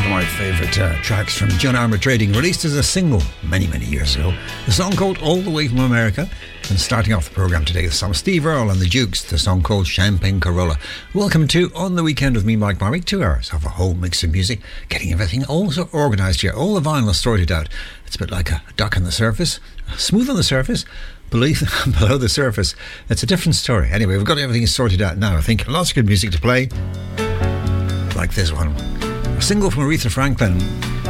My favourite tracks from John Armour Trading, released as a single many years ago. The song called All the Way from America. And starting off the programme today with some Steve Earle and the Dukes, the song called Champagne Corolla. Welcome to On the Weekend with me, Mike Marwick. 2 hours of a whole mix of music, getting everything also organised here. All the vinyl is sorted out. It's a bit like a duck on the surface, smooth on the surface, below the surface. It's a different story. Anyway, we've got everything sorted out now. I think lots of good music to play, like this one. A single from Aretha Franklin,